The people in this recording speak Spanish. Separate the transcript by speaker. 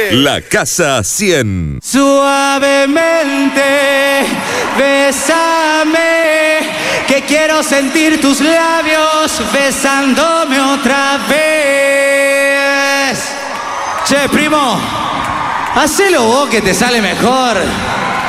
Speaker 1: La Casa 100.
Speaker 2: Suavemente, bésame, que quiero sentir tus labios besándome otra vez. Che, primo, hacelo vos que te sale mejor.